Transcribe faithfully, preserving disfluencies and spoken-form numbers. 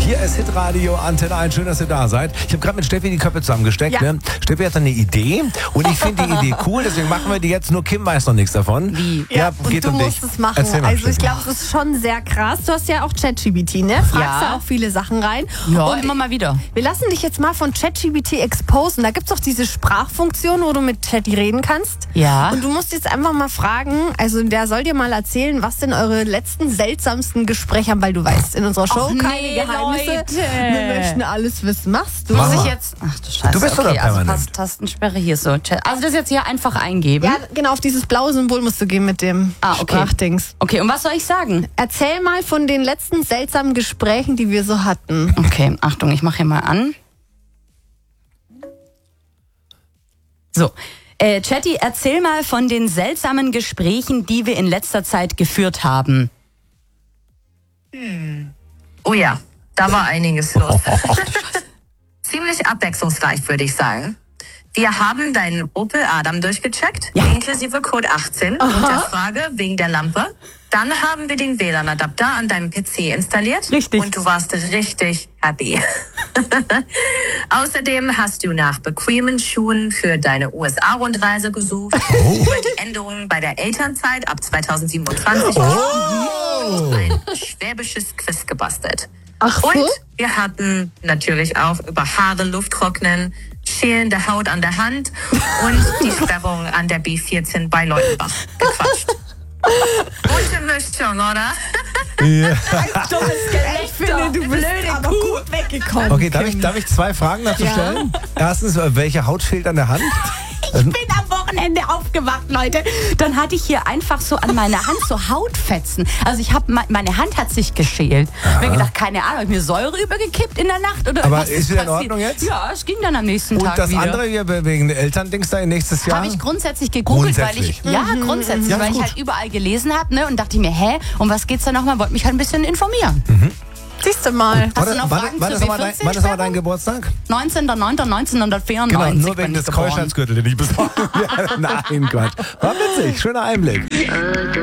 Hier ist Hitradio Antenne eins. Schön, dass ihr da seid. Ich habe gerade mit Steffi die Köpfe zusammengesteckt. Ja. Ne? Steffi hat eine Idee und ich finde die Idee cool, deswegen machen wir die jetzt. Nur Kim weiß noch nichts davon. Wie? Ja, Ja, geht und du um musst dich. es machen. Erzähl mal, Also ich Steffi. glaube, es ist schon sehr krass. Du hast ja auch ChatGPT, ne? Fragst Ja. da auch viele Sachen rein. Ja, und immer mal wieder. wir lassen dich jetzt mal von ChatGPT exposen. Da gibt es doch diese Sprachfunktion, wo du mit Chatty reden kannst. Ja. Und du musst jetzt einfach mal fragen, also der soll dir mal erzählen, was denn eure letzten seltsamsten Gespräche haben, weil du weißt, in unserer Show Och, keine nee, Geheimnisse. Leute. Wir möchten alles wissen. Machst du? Mach Muss mal. ich jetzt. Ach du Scheiße. Du bist doch okay, da also permanent. Tast- Tastensperre hier so. Chat- Also das jetzt hier einfach eingeben. Ja, genau, auf dieses blaue Symbol musst du gehen mit dem Ah, okay. Sprachdings. Okay, und was soll ich sagen? Erzähl mal von den letzten seltsamen Gesprächen, die wir so hatten. Okay, Achtung, ich mache hier mal an. So. Äh, Chatty, erzähl mal von den seltsamen Gesprächen, die wir in letzter Zeit geführt haben. Oh ja, da war einiges los. Ziemlich abwechslungsreich, würde ich sagen. Wir haben deinen Opel Adam durchgecheckt, Ja. inklusive Code achtzehn und der Frage wegen der Lampe. Dann haben wir den W L A N-Adapter an deinem P C installiert. Richtig. Und du warst richtig happy. Außerdem hast du nach bequemen Schuhen für deine U S A-Rundreise gesucht, über die Änderungen bei der Elternzeit ab zweitausendsiebenundzwanzig und ein schwäbisches Quiz gebastelt. Ach so? Und wir hatten natürlich auch über Haare, Lufttrocknen, schälende Haut an der Hand und die Sperrung an der B vierzehn bei Leutenbach gequatscht. Gute Mischung, oder? Ich finde, du bist aber gut weggekommen. Okay, darf ich, darf ich zwei Fragen dazu Ja. stellen? Erstens, äh, welche Haut fehlt an der Hand? Ich bin am Wochenende aufgewacht, Leute. Dann hatte ich hier einfach so an meiner Hand so Hautfetzen. Also ich habe meine Hand hat sich geschält. Ich hab mir gedacht, keine Ahnung, hab ich mir Säure übergekippt in der Nacht oder Aber was ist wieder in passiert? Ordnung jetzt? Ja, es ging dann am nächsten Und Tag das wieder. andere hier wegen der Elterndings da nächstes Jahr? Habe ich grundsätzlich gegoogelt, Grundsätzlich. weil ich ja grundsätzlich, Ja, weil gut. ich halt überall gelesen habe, ne, und dachte mir, hä, um was geht's da nochmal? Wollte mich halt ein bisschen informieren. Siehst du mal. Hast du noch wann, Fragen wann, zur ist aber dein, B vierzehn wann ist aber dein Sperrung? Geburtstag? neunzehnter neunter neunzehnhundertvierundneunzig Genau, nur bin wegen ich des geboren. Keuschheitsgürtels, den ich bis Nein, Quatsch. War witzig, schöner Einblick.